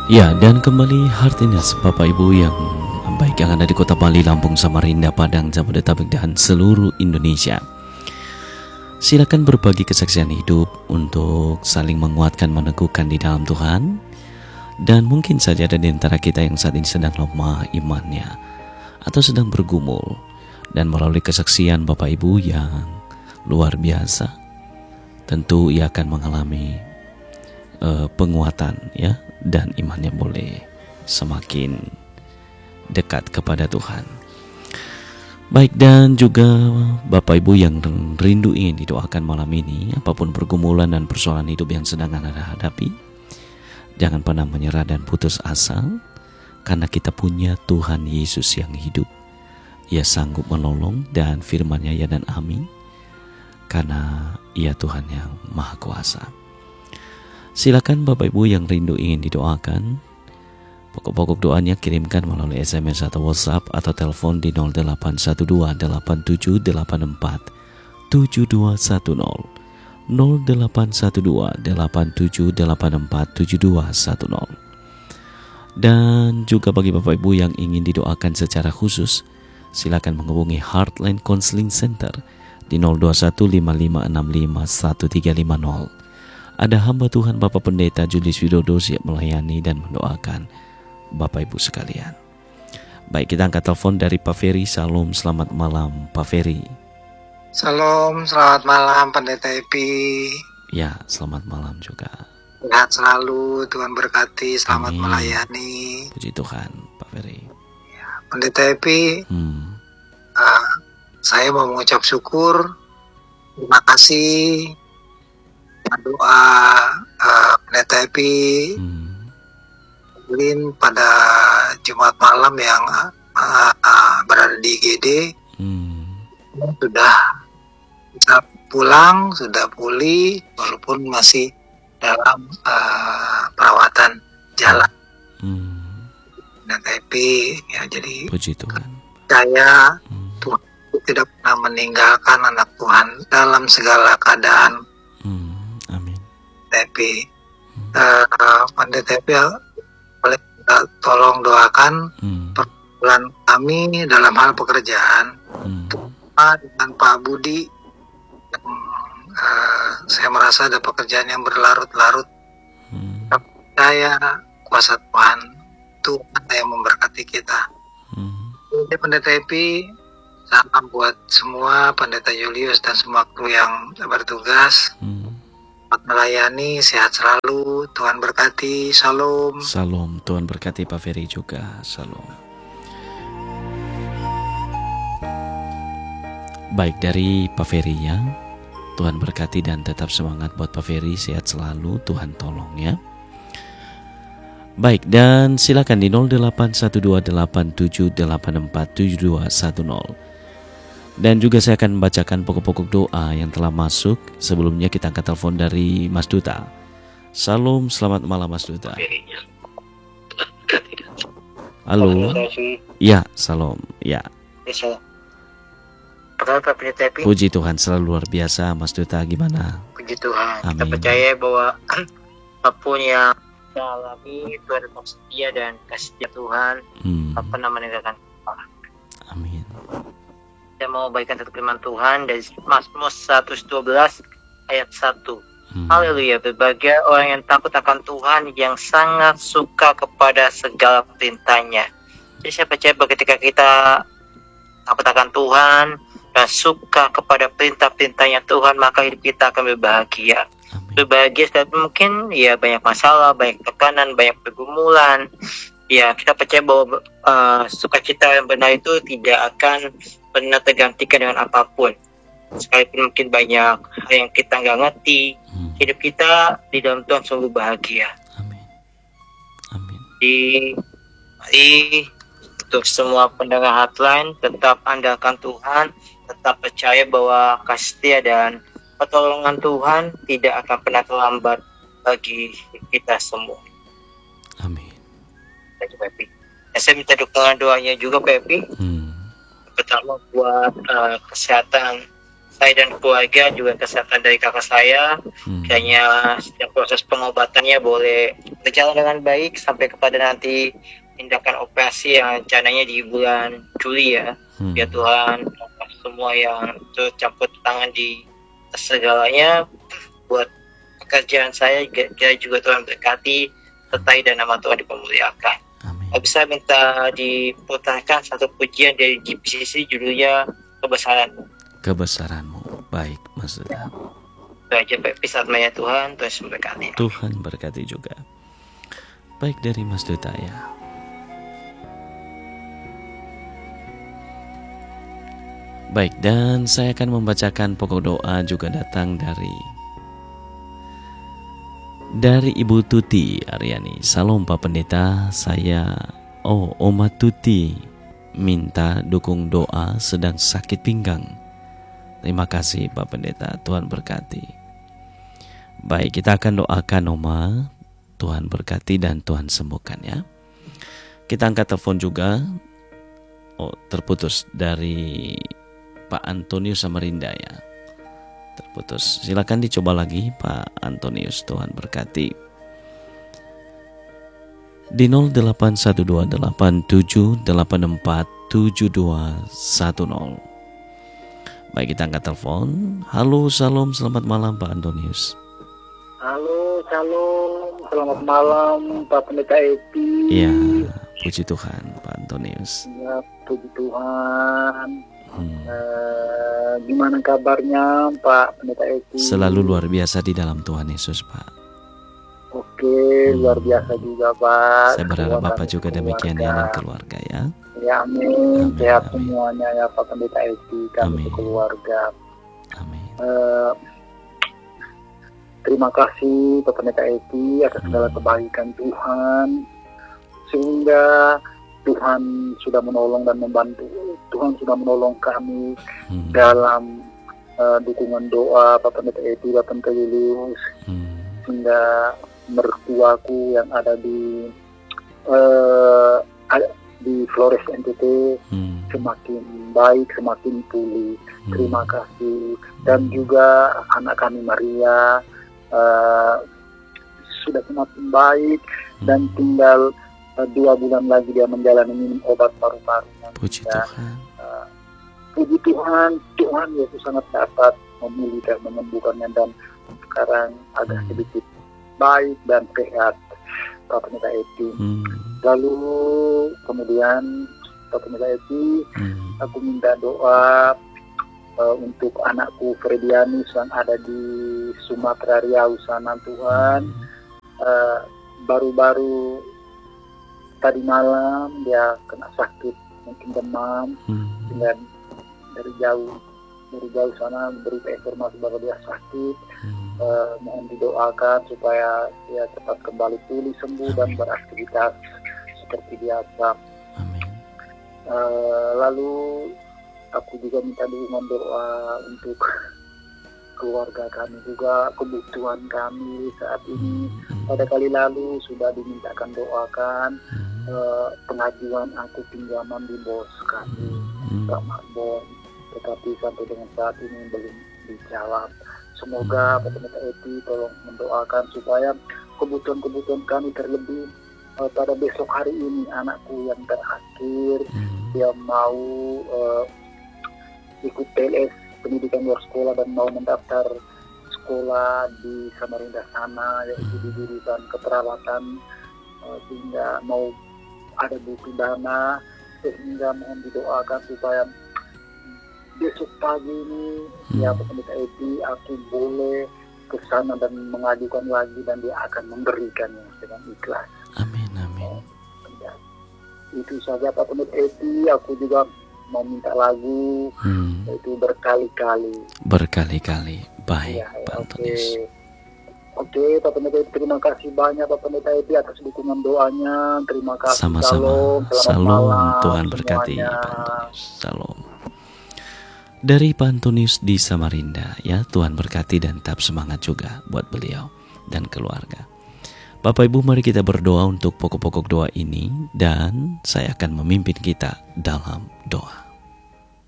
Ya, dan kembali Heartiness Bapak Ibu yang baik yang ada di Kota Bali, Lampung, Samarinda, Padang, Jabodetabek dan seluruh Indonesia. Silakan berbagi kesaksian hidup untuk saling menguatkan, meneguhkan di dalam Tuhan. Dan mungkin saja ada di antara kita yang saat ini sedang lemah imannya atau sedang bergumul, dan melalui kesaksian Bapak Ibu yang luar biasa, tentu ia akan mengalami penguatan ya, dan imannya boleh semakin dekat kepada Tuhan. Baik, dan juga Bapak Ibu yang rindu ingin didoakan malam ini, apapun pergumulan dan persoalan hidup yang sedang Anda hadapi, jangan pernah menyerah dan putus asa, karena kita punya Tuhan Yesus yang hidup. Ia sanggup menolong, dan firman-Nya ya dan amin, karena Ia Tuhan yang Maha Kuasa. Silakan Bapak Ibu yang rindu ingin didoakan, pokok-pokok doanya kirimkan melalui SMS atau WhatsApp atau telepon di 0812 8784 7210, 0812 8784 7210. Dan juga bagi Bapak Ibu yang ingin didoakan secara khusus, silakan menghubungi Heartline Counseling Center di 02155651 1350. Ada hamba Tuhan Bapak Pendeta Julius Widodo siap melayani dan mendoakan Bapak Ibu sekalian. Baik, kita angkat telepon dari Pak Ferry. Salam, selamat malam Pak Ferry. Salam, selamat malam Pendeta Epi. Ya, selamat malam juga. Sehat selalu, Tuhan berkati, selamat Amin. melayani. Puji Tuhan Pak Ferry. Pendeta Epi, saya mau mengucap syukur, terima kasih doa Pendeta Epi pada Jumat malam yang berada di IGD. Sudah bisa pulang, sudah pulih, walaupun masih dalam perawatan jalan. Pendeta Epi, ya, jadi Puji Tuhan. saya Tuhan tidak pernah meninggalkan anak Tuhan dalam segala keadaan. Amin. Tapi Pendeta Epi boleh tolong doakan pergumulan kami dalam hal pekerjaan, dengan Pak Budi. Saya merasa ada pekerjaan yang berlarut-larut. Saya kuasa Tuhan yang memberkati kita. Jadi Pendeta Epi, salam buat semua Pendeta Julius dan semua kru yang bertugas. Selamat melayani, sehat selalu, Tuhan berkati, shalom. Salam, Tuhan berkati Pak Ferry juga, salam. Baik, dari Pak Ferry ya, Tuhan berkati dan tetap semangat buat Pak Ferry, sehat selalu, Tuhan tolong ya. Baik, dan silakan di 081287847210. Dan juga saya akan membacakan pokok-pokok doa yang telah masuk. Sebelumnya kita angkat telepon dari Mas Duta. Salam, selamat malam Mas Duta. Halo. Ya, salam. Ya. Puji Tuhan, selalu luar biasa Mas Duta, gimana? Puji Tuhan. Amin. Kita percaya bahwa apapun yang kita alami, Tuhan tetap setia dan kasih Tuhan tak pernah meninggalkan kita. Amin. Saya mau bagikan satu firman Tuhan dari Mazmur 112 ayat 1. Haleluya, berbahagia orang yang takut akan Tuhan, yang sangat suka kepada segala perintah-Nya. Jadi saya percaya bahwa ketika kita takut akan Tuhan dan suka kepada perintah-perintah-Nya Tuhan, maka hidup kita akan berbahagia. Berbahagia setiap mungkin ya banyak masalah, banyak tekanan, banyak pergumulan. Ya, kita percaya bahwa sukacita yang benar itu tidak akan pernah tergantikan dengan apapun. Sekalipun mungkin banyak hal yang kita nggak ngerti, hidup kita di dalam Tuhan sungguh bahagia. Amin. Amin. Mari untuk semua pendengar Heartline, tetap andalkan Tuhan, tetap percaya bahwa kasih setia dan pertolongan Tuhan tidak akan pernah terlambat bagi kita semua. Amin. Saya minta dukungan doanya juga Pak Epi. Pertama buat kesehatan saya dan keluarga, juga kesehatan dari kakak saya. Kayaknya setiap proses pengobatannya boleh berjalan dengan baik sampai kepada nanti tindakan operasi yang rencananya di bulan Juli ya. Ya Tuhan, semua yang tercampur tangan di segalanya buat pekerjaan saya, kira juga Tuhan berkati, sertai dan nama Tuhan dipermuliakan. Bisa minta diputarkan satu pujian dari GPCC, judulnya Kebesaranmu. Baik, Mas Duta. Baca episode-nya Tuhan memberkati. Tuhan berkati juga. Baik, dari Mas Duta ya. Baik, dan saya akan membacakan pokok doa juga datang dari Ibu Tuti Aryani. Salam Pak Pendeta, Oma Tuti minta dukung doa sedang sakit pinggang. Terima kasih Pak Pendeta, Tuhan berkati. Baik, kita akan doakan Oma, Tuhan berkati dan Tuhan sembuhkan ya. Kita angkat telepon juga. Terputus dari Pak Antonius Samarinda ya. Terputus. Silakan dicoba lagi Pak Antonius, Tuhan berkati. Di 081287847210. Baik, kita angkat telepon. Halo, salam, selamat malam Pak Antonius. Halo, salam, selamat malam Pak Pendeta Eti. Ya, puji Tuhan Pak Antonius. Ya, puji Tuhan. Gimana kabarnya Pak Pendeta Eti? Selalu luar biasa di dalam Tuhan Yesus Pak. Oke, luar biasa juga Pak. Saya berharap Bapak juga demikian ya, dan keluarga ya. Ya, amin. Sehat semuanya ya Pak Pendeta Eti, kami keluarga. Amin. Terima kasih Pak Pendeta Eti atas segala kebaikan Tuhan, sehingga Tuhan sudah menolong dan membantu. Tuhan sudah menolong kami dalam dukungan doa Pak Pendeta Eti, Pak Pendeta Julius, sehingga mertuaku yang ada di Flores NTT semakin baik, semakin pulih. Terima kasih. Dan juga anak kami Maria sudah semakin baik dan tinggal 2 bulan lagi dia menjalani minum obat paru-parunya. Puji Tuhan. Puji Tuhan, Tuhan Yesus sangat dapat memulih dan menyembuhkannya, dan sekarang agak sedikit baik dan sehat Pak Pendeta Eti. Lalu kemudian Pak Pendeta Eti, aku minta doa untuk anakku Fredianus yang ada di Sumatera Riau sana Tuhan. Baru-baru tadi malam dia kena sakit, mungkin demam, dan dari jauh sana berita informasi bahwa dia sakit. Mohon didoakan supaya dia cepat kembali pulih, sembuh, dan beraktivitas seperti biasa. Amin. Lalu aku juga minta dukungan doa untuk keluarga kami juga, kebutuhan kami saat ini. Pada kali lalu sudah dimintakan doakan pengajuan aku pinjaman di bos kami, Pak Marbon, tetapi sampai dengan saat ini belum dijawab. Semoga Pak Pendeta Eti tolong mendoakan supaya kebutuhan-kebutuhan kami, terlebih pada besok hari ini anakku yang terakhir dia mau ikut PLS pendidikan luar sekolah dan mau mendaftar sekolah di Samarinda sana, yaitu di jurusan keperawatan, sehingga mau ada butuh dana, sehingga mohon didoakan supaya besok pagi ini ya Pak Pendeta Eti aku boleh ke sana dan mengajukan lagi, dan dia akan memberikannya dengan ikhlas. Amin, amin. Ya, itu saja Pak Pendeta Eti. Aku juga mau minta lagu itu berkali-kali. Baik, ya, Pak Antonius. Oke, Pak Pendeta Eti, terima kasih banyak Pak Pendeta Eti atas dukungan doanya. Terima kasih. Sama-sama. Salam, Tuhan berkati Pak Antonius. Salam. Dari Pak Antonius di Samarinda ya, Tuhan berkati dan tetap semangat juga buat beliau dan keluarga. Bapak Ibu, mari kita berdoa untuk pokok-pokok doa ini, dan saya akan memimpin kita dalam doa.